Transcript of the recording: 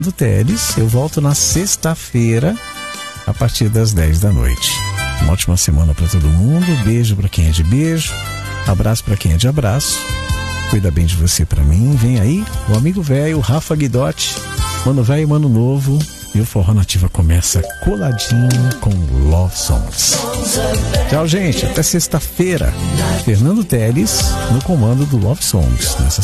do Teles. Eu volto na sexta-feira, a partir das 10 da noite. Uma ótima semana para todo mundo. Beijo para quem é de beijo. Abraço para quem é de abraço. Cuida bem de você para mim. Vem aí o amigo velho, Rafa Guidotti. Mano velho, mano novo. E o Forró Nativa começa coladinho com Love Songs. Tchau, gente. Até sexta-feira. Fernando Teles no comando do Love Songs. Nessa